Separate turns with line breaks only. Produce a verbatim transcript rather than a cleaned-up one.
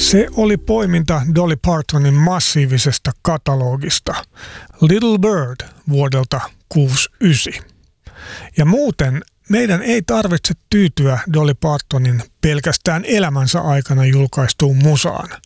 Se oli poiminta Dolly Partonin massiivisesta katalogista Little Bird vuodelta kuusikymmentäyhdeksän. Ja muuten meidän ei tarvitse tyytyä Dolly Partonin pelkästään elämänsä aikana julkaistuun musaan.